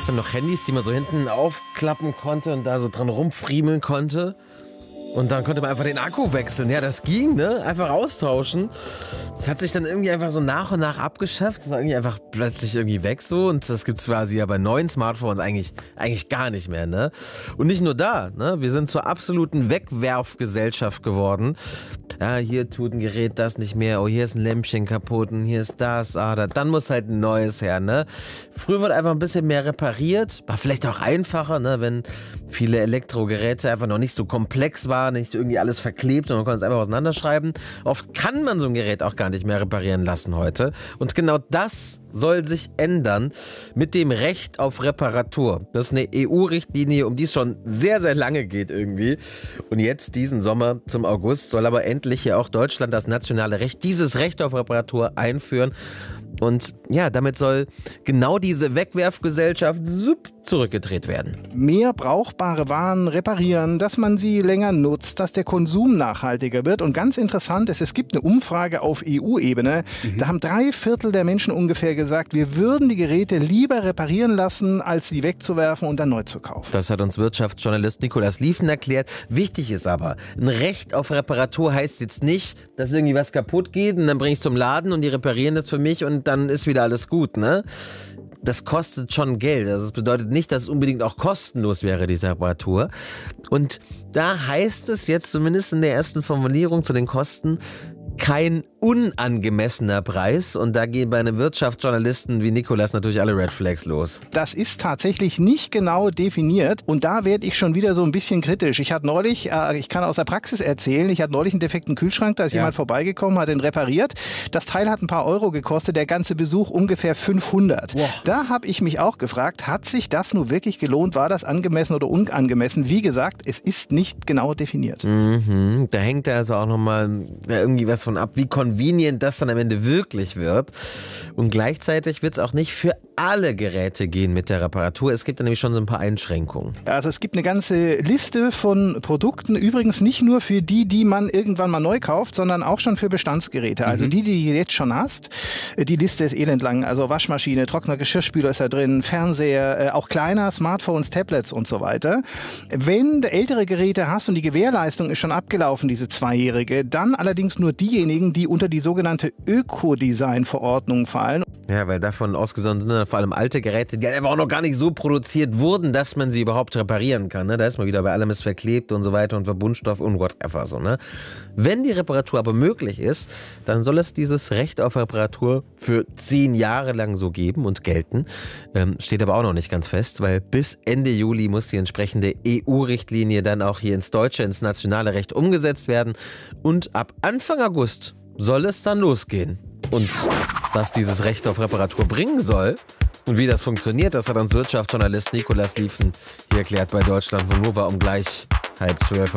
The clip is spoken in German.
es dann noch Handys, die man so hinten aufklappen konnte und da so dran rumfriemeln konnte. Und dann konnte man einfach den Akku wechseln. Ja, das ging, ne? Einfach austauschen. Das hat sich dann irgendwie einfach so nach und nach abgeschafft. Das war irgendwie einfach plötzlich irgendwie weg so. Und das gibt's quasi ja bei neuen Smartphones eigentlich gar nicht mehr, ne? Und nicht nur da, ne? Wir sind zur absoluten Wegwerfgesellschaft geworden. Ja, hier tut ein Gerät das nicht mehr. Oh, hier ist ein Lämpchen kaputt und hier ist das. Dann muss halt ein neues her, ne? Früher wurde einfach ein bisschen mehr repariert. War vielleicht auch einfacher, ne? Wenn viele Elektrogeräte einfach noch nicht so komplex waren, nicht irgendwie alles verklebt, sondern man konnte es einfach auseinanderschreiben. Oft kann man so ein Gerät auch gar nicht mehr reparieren lassen heute. Und genau das soll sich ändern mit dem Recht auf Reparatur. Das ist eine EU-Richtlinie, um die es schon sehr, sehr lange geht irgendwie. Und jetzt diesen Sommer zum August soll aber endlich hier auch Deutschland das nationale Recht, dieses Recht auf Reparatur einführen. Und ja, damit soll genau diese Wegwerfgesellschaft zurückgedreht werden. Mehr brauchbare Waren reparieren, dass man sie länger nutzt, dass der Konsum nachhaltiger wird. Und ganz interessant ist, es gibt eine Umfrage auf EU-Ebene. Da haben 3/4 der Menschen ungefähr gesagt, wir würden die Geräte lieber reparieren lassen, als sie wegzuwerfen und dann neu zu kaufen. Das hat uns Wirtschaftsjournalist Nikolaus Liefen erklärt. Wichtig ist aber, ein Recht auf Reparatur heißt jetzt nicht, dass irgendwie was kaputt geht und dann bringe ich es zum Laden und die reparieren das für mich und dann ist wieder alles gut, ne? Das kostet schon Geld. Also das bedeutet nicht, dass es unbedingt auch kostenlos wäre, diese Reparatur. Und da heißt es jetzt zumindest in der ersten Formulierung zu den Kosten, kein unangemessener Preis. Und da gehen bei einem Wirtschaftsjournalisten wie Nikolaus natürlich alle Red Flags los. Das ist tatsächlich nicht genau definiert. Und da werde ich schon wieder so ein bisschen kritisch. Ich hatte neulich, ich kann aus der Praxis erzählen, ich hatte neulich einen defekten Kühlschrank, da ist jemand vorbeigekommen, hat den repariert. Das Teil hat ein paar Euro gekostet, der ganze Besuch ungefähr 500. Wow. Da habe ich mich auch gefragt, hat sich das nun wirklich gelohnt? War das angemessen oder unangemessen? Wie gesagt, es ist nicht genau definiert. Da hängt da also auch nochmal irgendwie was von ab, wie convenient das dann am Ende wirklich wird. Und gleichzeitig wird es auch nicht für alle Geräte gehen mit der Reparatur. Es gibt da nämlich schon so ein paar Einschränkungen. Also es gibt eine ganze Liste von Produkten, übrigens nicht nur für die man irgendwann mal neu kauft, sondern auch schon für Bestandsgeräte. Also die du jetzt schon hast. Die Liste ist elendlang. Also Waschmaschine, Trockner, Geschirrspüler ist da drin, Fernseher, auch kleiner, Smartphones, Tablets und so weiter. Wenn du ältere Geräte hast und die Gewährleistung ist schon abgelaufen, diese 2-jährige, dann allerdings nur diejenigen, die unter die sogenannte Ökodesign-Verordnung fallen. Ja, weil davon ausgesondert sind vor allem alte Geräte, die einfach auch noch gar nicht so produziert wurden, dass man sie überhaupt reparieren kann. Ne? Da ist man wieder bei allem ist verklebt und so weiter und Verbundstoff und whatever. So, ne? Wenn die Reparatur aber möglich ist, dann soll es dieses Recht auf Reparatur für 10 Jahre lang so geben und gelten. Steht aber auch noch nicht ganz fest, weil bis Ende Juli muss die entsprechende EU-Richtlinie dann auch hier ins Deutsche, ins nationale Recht umgesetzt werden. Und ab Anfang August soll es dann losgehen. Und was dieses Recht auf Reparatur bringen soll und wie das funktioniert, das hat uns Wirtschaftsjournalist Nikolaus Liefen hier erklärt bei Deutschlandfunk Nova um gleich 11:30.